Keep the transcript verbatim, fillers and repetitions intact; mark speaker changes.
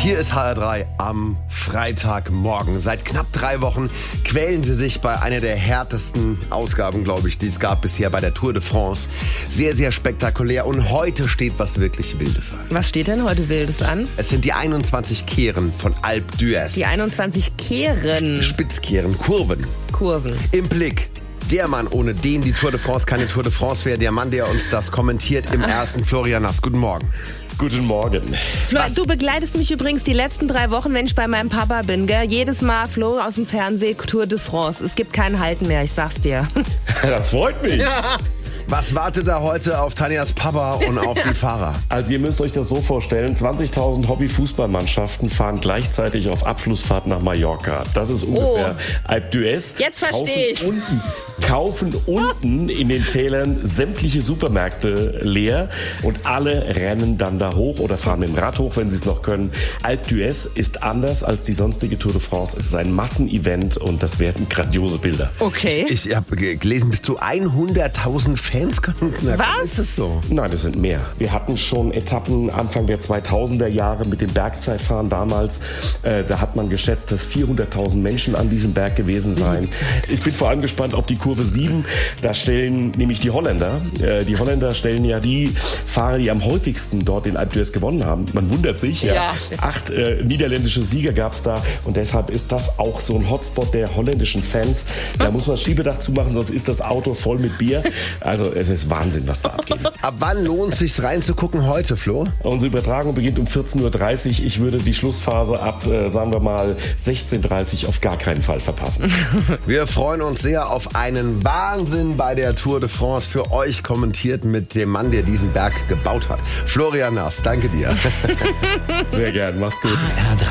Speaker 1: Hier ist H R drei am Freitagmorgen. Seit knapp drei Wochen quälen sie sich bei einer der härtesten Ausgaben, glaube ich, die es gab bisher bei der Tour de France. Sehr, sehr spektakulär. Und heute steht was wirklich Wildes an.
Speaker 2: Was steht denn heute Wildes an?
Speaker 1: Es sind die einundzwanzig Kehren von Alpe d'Huez.
Speaker 2: Die einundzwanzig Kehren.
Speaker 1: Spitzkehren, Kurven.
Speaker 2: Kurven.
Speaker 1: Im Blick. Der Mann, ohne den die Tour de France keine Tour de France wäre. Der Mann, der uns das kommentiert im ersten, Florian Nass. Guten Morgen.
Speaker 3: Guten Morgen.
Speaker 2: Flo, du begleitest mich übrigens die letzten drei Wochen, wenn ich bei meinem Papa bin, gell? Jedes Mal, Flo, aus dem Fernsehen, Tour de France. Es gibt kein Halten mehr, ich sag's dir.
Speaker 3: Das freut mich.
Speaker 2: Ja.
Speaker 1: Was wartet da heute auf Tanjas Papa und auf die Fahrer?
Speaker 3: Also ihr müsst euch das so vorstellen, zwanzigtausend Hobby-Fußballmannschaften fahren gleichzeitig auf Abschlussfahrt nach Mallorca. Das ist ungefähr
Speaker 2: oh.
Speaker 3: Alpe d'Huez.
Speaker 2: Jetzt verstehe ich's.
Speaker 3: Unten, kaufen unten in den Tälern sämtliche Supermärkte leer und alle rennen dann da hoch oder fahren mit dem Rad hoch, wenn sie es noch können. Alpe d'Huez ist anders als die sonstige Tour de France. Es ist ein Massenevent und das werden grandiose Bilder.
Speaker 2: Okay.
Speaker 1: Ich, ich habe gelesen, bis zu hunderttausend Fans können. Na,
Speaker 2: Was?
Speaker 1: Ist das so?
Speaker 3: Nein, das sind mehr. Wir hatten schon Etappen Anfang der zweitausender Jahre mit dem Bergzeitfahren damals. Äh, da hat man geschätzt, dass vierhunderttausend Menschen an diesem Berg gewesen seien. Ich bin vor allem gespannt auf die Kurve sieben. Da stellen nämlich die Holländer, äh, die Holländer stellen ja die Fahrer, die am häufigsten dort den Alpe d'Huez gewonnen haben. Man wundert sich, ja.
Speaker 2: Ja.
Speaker 3: Acht äh, niederländische Sieger gab es da und deshalb ist das auch so ein Hotspot der holländischen Fans. Da muss man das Schiebedach zumachen, sonst ist das Auto voll mit Bier. Also es ist Wahnsinn, was da abgeht.
Speaker 1: Ab wann lohnt es sich reinzugucken heute, Flo?
Speaker 3: Unsere Übertragung beginnt um vierzehn Uhr dreißig. Ich würde die Schlussphase ab, äh, sagen wir mal, sechzehn Uhr dreißig auf gar keinen Fall verpassen.
Speaker 1: Wir freuen uns sehr auf einen Wahnsinn bei der Tour de France. Für euch kommentiert mit dem Mann, der diesen Berg gebaut hat. Florian Nass, danke dir.
Speaker 3: Sehr gern, macht's gut.
Speaker 4: H R drei